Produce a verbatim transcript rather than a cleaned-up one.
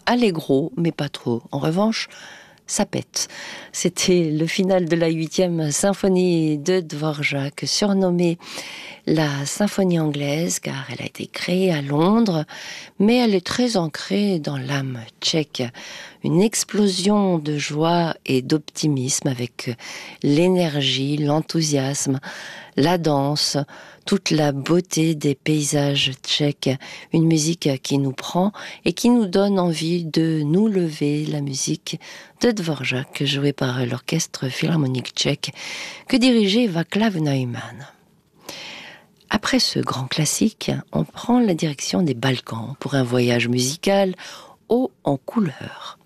allegro, mais pas trop. En revanche, ça pète. C'était le final de la huitième symphonie de Dvorak, surnommée la symphonie anglaise, car elle a été créée à Londres, mais elle est très ancrée dans l'âme tchèque. Une explosion de joie et d'optimisme avec l'énergie, l'enthousiasme, la danse, toute la beauté des paysages tchèques. Une musique qui nous prend et qui nous donne envie de nous lever. La musique de Dvorak, jouée par l'Orchestre Philharmonique tchèque, que dirigeait Václav Neumann. Après ce grand classique, on prend la direction des Balkans pour un voyage musical haut en couleurs.